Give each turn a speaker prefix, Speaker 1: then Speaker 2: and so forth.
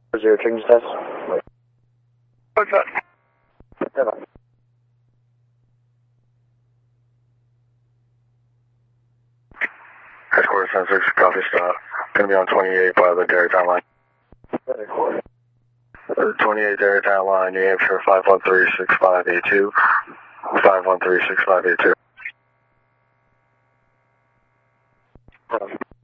Speaker 1: Zero change test.
Speaker 2: What's that? Headquarters 76, copy, stop. Gonna be on 28 by the Tarrytown line. 28 Tarrytown line, New Hampshire 5136582. 5136582.